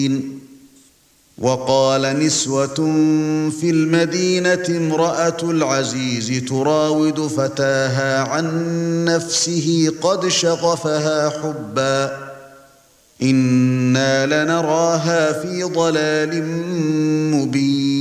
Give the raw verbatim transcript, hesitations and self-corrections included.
وقال نسوة في المدينة امرأة العزيز تراود فتاها عن نفسه قد شغفها حبا إنا لنراها في ضلال مبين